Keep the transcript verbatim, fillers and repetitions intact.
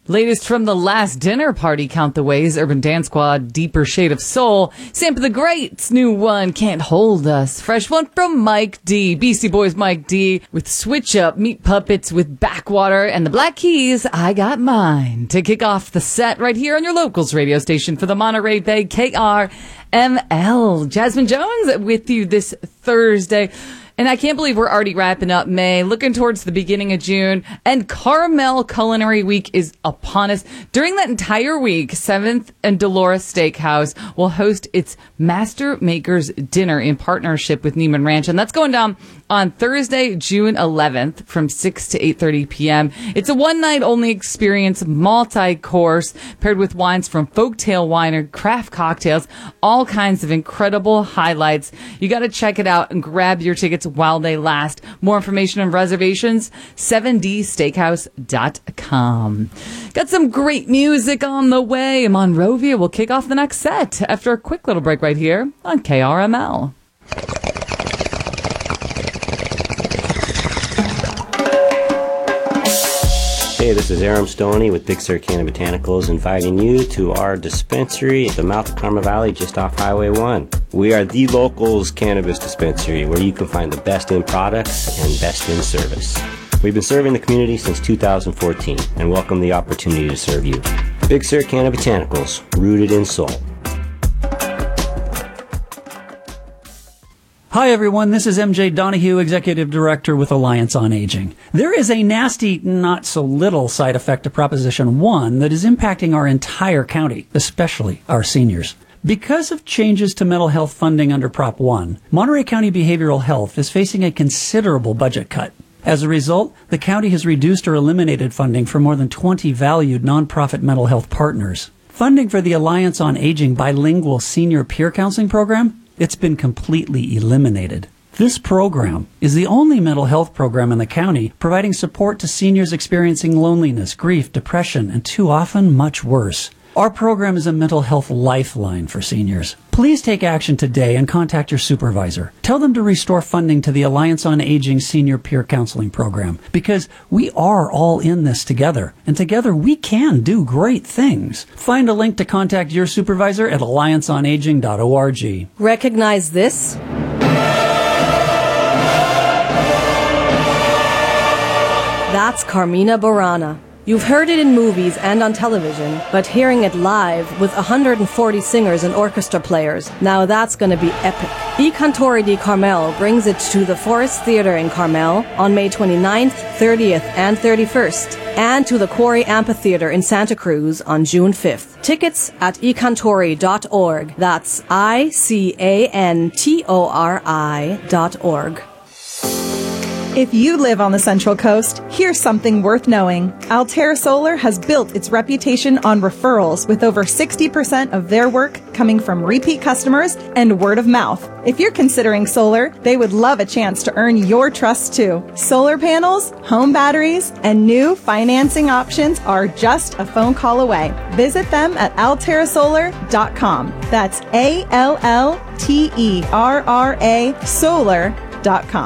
Latest from the Last Dinner Party, Count the Ways, Urban Dance Squad, Deeper Shade of Soul, Sampa the Great's new one, Can't Hold Us, fresh one from Mike D, Beastie Boys Mike D, with Switch Up, Meat Puppets with Backwater, and the Black Keys, I Got Mine, to kick off the set right here on your locals radio station for the Monterey Bay K R M L. Jasmine Jones with you this Thursday. And I can't believe we're already wrapping up May, looking towards the beginning of June, and Carmel Culinary Week is upon us. During that entire week, seventh and Dolores Steakhouse will host its Master Makers Dinner in partnership with Neiman Ranch, and that's going down on Thursday, June eleventh from six to eight thirty p.m. It's a one-night-only experience, multi-course, paired with wines from Folktale Winery, craft cocktails, all kinds of incredible highlights. You got to check it out and grab your tickets while they last. More information and reservations, seven d steakhouse dot com. Got some great music on the way. Monrovia will kick off the next set after a quick little break right here on K R M L. Hey, this is Aram Stoney with Big Sur Canna Botanicals, inviting you to our dispensary at the mouth of Carmel Valley just off Highway one. We are the locals cannabis dispensary where you can find the best in products and best in service. We've been serving the community since two thousand fourteen and welcome the opportunity to serve you. Big Sur Canna Botanicals, rooted in soul. Hi everyone, this is M J Donahue, Executive Director with Alliance on Aging. There is a nasty, not so little side effect to Proposition one that is impacting our entire county, especially our seniors. Because of changes to mental health funding under Prop one, Monterey County Behavioral Health is facing a considerable budget cut. As a result, the county has reduced or eliminated funding for more than twenty valued nonprofit mental health partners. Funding for the Alliance on Aging bilingual senior peer counseling program, it's been completely eliminated. This program is the only mental health program in the county providing support to seniors experiencing loneliness, grief, depression, and too often much worse. Our program is a mental health lifeline for seniors. Please take action today and contact your supervisor. Tell them to restore funding to the Alliance on Aging Senior Peer Counseling Program, because we are all in this together, and together we can do great things. Find a link to contact your supervisor at alliance on aging dot org. Recognize this? That's Carmina Burana. You've heard it in movies and on television, but hearing it live with one hundred forty singers and orchestra players, now that's going to be epic. I Cantori di Carmel brings it to the Forest Theatre in Carmel on May twenty-ninth, thirtieth, and thirty-first, and to the Quarry Amphitheatre in Santa Cruz on June fifth. Tickets at i cantori dot org. That's I C A N T O R I dot org. If you live on the Central Coast, here's something worth knowing. Altera Solar has built its reputation on referrals, with over sixty percent of their work coming from repeat customers and word of mouth. If you're considering solar, they would love a chance to earn your trust too. Solar panels, home batteries, and new financing options are just a phone call away. Visit them at altera solar dot com. That's A L L T E R R A solar dot com.